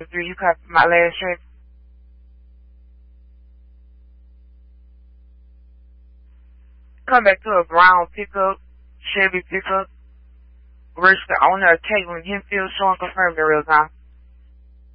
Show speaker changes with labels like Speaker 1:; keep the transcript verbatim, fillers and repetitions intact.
Speaker 1: Three, you copy my last track. Come back to a brown pickup, Chevy pickup. Register owner of Caitlin Henfield, showing confirmed in real time.